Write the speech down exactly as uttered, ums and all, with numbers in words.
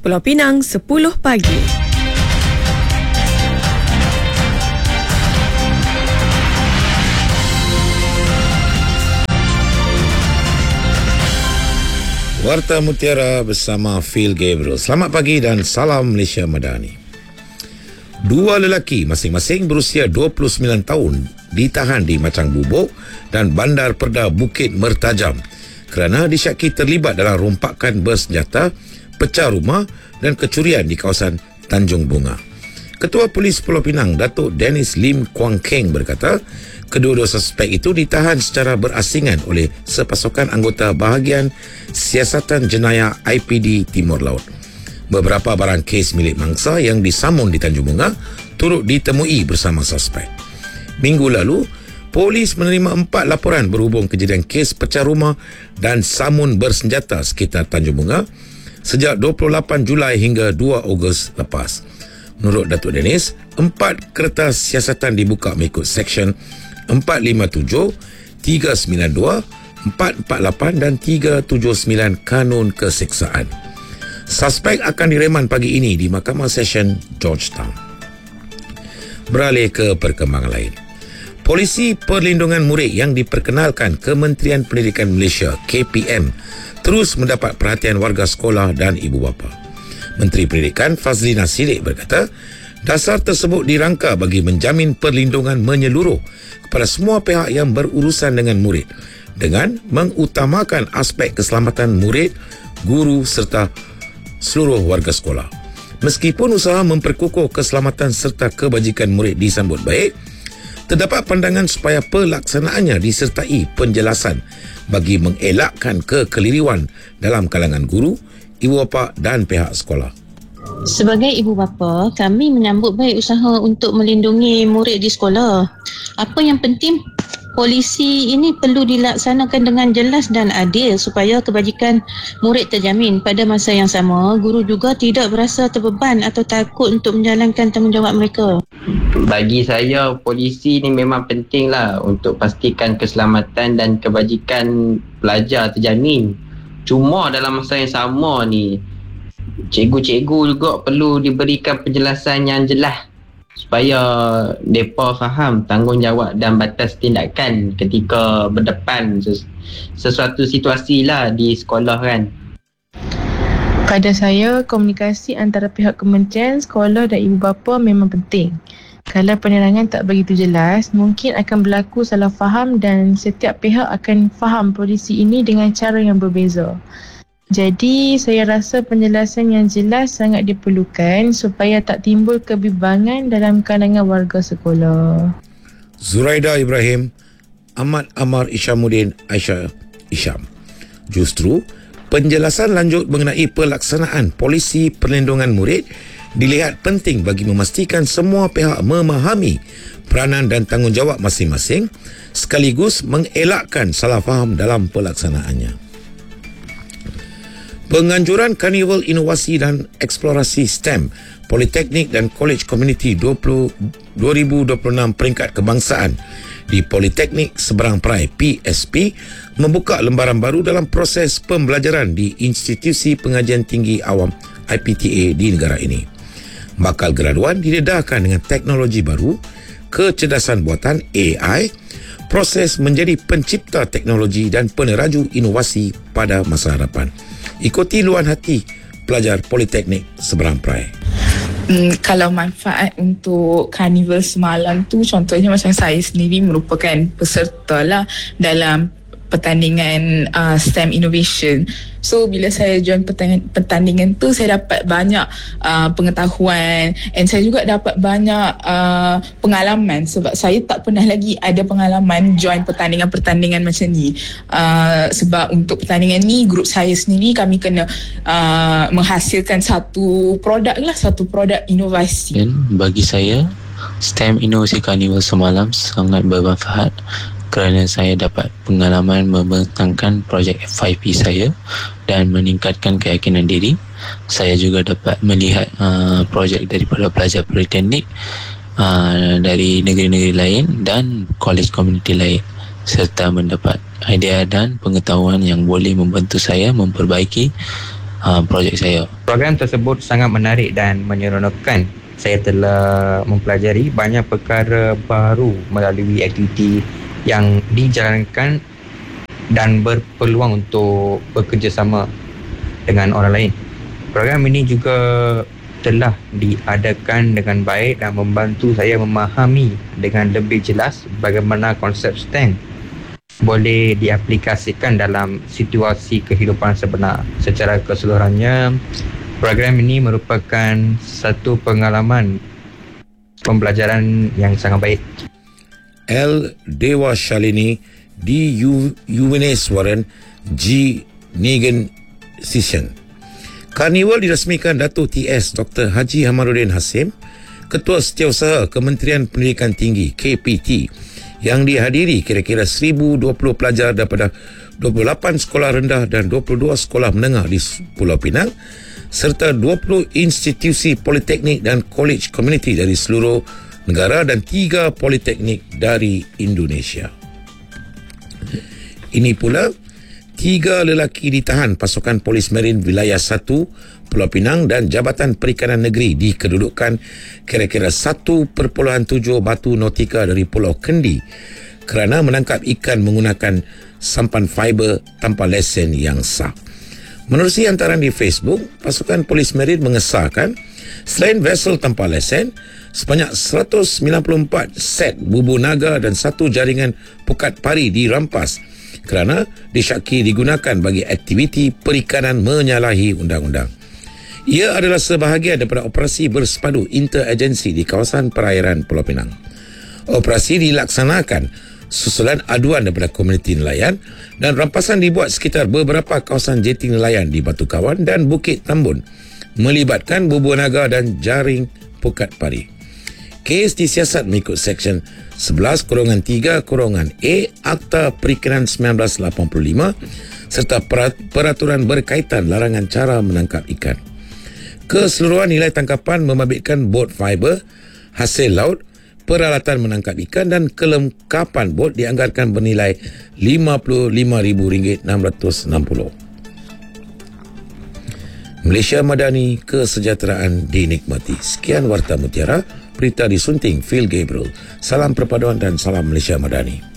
Pulau Pinang, sepuluh pagi. Warta Mutiara bersama Phil Gabriel. Selamat pagi dan salam Malaysia Madani. Dua lelaki masing-masing berusia dua puluh sembilan tahun ditahan di Macang Bubuk dan Bandar Perda Bukit Mertajam kerana disyaki terlibat dalam rompakan bersenjata, pecah rumah dan kecurian di kawasan Tanjung Bunga. Ketua Polis Pulau Pinang, Datuk Dennis Lim Kuang Keng berkata, kedua-dua suspek itu ditahan secara berasingan oleh sepasukan anggota bahagian Siasatan Jenayah I P D Timur Laut. Beberapa barang kes milik mangsa yang disamun di Tanjung Bunga turut ditemui bersama suspek. Minggu lalu, polis menerima empat laporan berhubung kejadian kes pecah rumah dan samun bersenjata sekitar Tanjung Bunga sejak dua puluh lapan Julai hingga dua Ogos lepas. Menurut Datuk Dennis, empat kertas siasatan dibuka mengikut Seksyen empat lima tujuh, tiga sembilan dua, empat empat lapan dan tiga tujuh sembilan Kanun Keseksaan. Suspek akan direman pagi ini di Mahkamah Session Georgetown. Beralih ke perkembangan lain. Polisi Perlindungan Murid yang diperkenalkan Kementerian Pendidikan Malaysia K P M terus mendapat perhatian warga sekolah dan ibu bapa. Menteri Pendidikan Fazlina Sidik berkata, dasar tersebut dirangka bagi menjamin perlindungan menyeluruh kepada semua pihak yang berurusan dengan murid dengan mengutamakan aspek keselamatan murid, guru serta seluruh warga sekolah. Meskipun usaha memperkukuh keselamatan serta kebajikan murid disambut baik, terdapat pandangan supaya pelaksanaannya disertai penjelasan bagi mengelakkan kekeliruan dalam kalangan guru, ibu bapa dan pihak sekolah. Sebagai ibu bapa, kami menyambut baik usaha untuk melindungi murid di sekolah. Apa yang penting, polisi ini perlu dilaksanakan dengan jelas dan adil supaya kebajikan murid terjamin. Pada masa yang sama, guru juga tidak berasa terbeban atau takut untuk menjalankan tanggungjawab mereka. Bagi saya, polisi ni memang pentinglah untuk pastikan keselamatan dan kebajikan pelajar terjamin. Cuma dalam masa yang sama ni, cikgu-cikgu juga perlu diberikan penjelasan yang jelas supaya mereka faham tanggungjawab dan batas tindakan ketika berdepan ses- sesuatu situasi lah di sekolah kan. Pada saya, komunikasi antara pihak kementerian, sekolah dan ibu bapa memang penting. Kalau penerangan tak begitu jelas, mungkin akan berlaku salah faham dan setiap pihak akan faham polisi ini dengan cara yang berbeza. Jadi, saya rasa penjelasan yang jelas sangat diperlukan supaya tak timbul kebimbangan dalam kalangan warga sekolah. Zuraida Ibrahim, Ahmad Amar Ishamuddin, Aisyah Isham. Justru, penjelasan lanjut mengenai pelaksanaan polisi perlindungan murid dilihat penting bagi memastikan semua pihak memahami peranan dan tanggungjawab masing-masing sekaligus mengelakkan salah faham dalam pelaksanaannya. Penganjuran Karnival Inovasi dan Eksplorasi STEM Politeknik dan College Community dua ribu dua puluh enam peringkat kebangsaan di Politeknik Seberang Perai P S P membuka lembaran baru dalam proses pembelajaran di Institusi Pengajian Tinggi Awam I P T A di negara ini. Bakal graduan didedahkan dengan teknologi baru, kecerdasan buatan A I, proses menjadi pencipta teknologi dan peneraju inovasi pada masa hadapan. Ikuti luahan hati pelajar Politeknik Seberang Perai. Hmm, kalau manfaat untuk karnival semalam tu, contohnya macam saya sendiri merupakan peserta lah dalam pertandingan uh, STEM Innovation. So bila saya join pertandingan, pertandingan tu, saya dapat banyak uh, pengetahuan and saya juga dapat banyak uh, pengalaman sebab saya tak pernah lagi ada pengalaman join pertandingan-pertandingan macam ni. Uh, sebab untuk pertandingan ni, grup saya sendiri kami kena uh, menghasilkan satu produk lah, satu produk inovasi. Dan bagi saya, STEM Inovasi Carnival semalam sangat bermanfaat kerana saya dapat pengalaman membentangkan projek F Y P saya dan meningkatkan keyakinan diri. Saya juga dapat melihat uh, projek daripada pelajar politeknik uh, dari negeri-negeri lain dan college community lain, serta mendapat idea dan pengetahuan yang boleh membantu saya memperbaiki uh, projek saya. Program tersebut sangat menarik dan menyeronokkan. Saya telah mempelajari banyak perkara baru melalui aktiviti yang dijalankan dan berpeluang untuk bekerjasama dengan orang lain. Program ini juga telah diadakan dengan baik dan membantu saya memahami dengan lebih jelas bagaimana konsep STEM boleh diaplikasikan dalam situasi kehidupan sebenar. Secara keseluruhannya, program ini merupakan satu pengalaman pembelajaran yang sangat baik. L. Dewa Shalini, D. Yuvaneswaran, G. Negan Sishan. Karnival diresmikan Datuk T S Doktor Haji Hamaruddin Hasim, Ketua Setiausaha Kementerian Pendidikan Tinggi K P T, yang dihadiri kira-kira seribu dua puluh pelajar daripada dua puluh lapan sekolah rendah dan dua puluh dua sekolah menengah di Pulau Pinang, serta dua puluh institusi politeknik dan college community dari seluruh negara dan tiga politeknik dari Indonesia. Ini pula tiga lelaki ditahan pasukan Polis Marin Wilayah satu Pulau Pinang dan Jabatan Perikanan Negeri di kedudukan kira-kira satu perpuluhan tujuh batu nautika dari Pulau Kendi kerana menangkap ikan menggunakan sampan fiber tanpa lesen yang sah. Menerusi hantaran di Facebook, pasukan Polis Marin mengesahkan selain vessel tanpa lesen, sebanyak seratus sembilan puluh empat set bubu naga dan satu jaringan pukat pari dirampas kerana disyaki digunakan bagi aktiviti perikanan menyalahi undang-undang. Ia adalah sebahagian daripada operasi bersepadu interagensi di kawasan perairan Pulau Pinang. Operasi dilaksanakan susulan aduan daripada komuniti nelayan dan rampasan dibuat sekitar beberapa kawasan jeti nelayan di Batu Kawan dan Bukit Tambun, melibatkan bubu naga dan jaring pukat pari. Kes disiasat mengikut Seksyen sebelas tiga A Akta Perikanan sembilan belas lapan puluh lima serta peraturan berkaitan larangan cara menangkap ikan. Keseluruhan nilai tangkapan membabitkan bot fiber, hasil laut, peralatan menangkap ikan dan kelengkapan bot dianggarkan bernilai lima puluh lima ribu ringgit enam ratus enam puluh. Malaysia Madani, kesejahteraan dinikmati. Sekian Warta Mutiara, berita disunting Phil Gabriel. Salam perpaduan dan salam Malaysia Madani.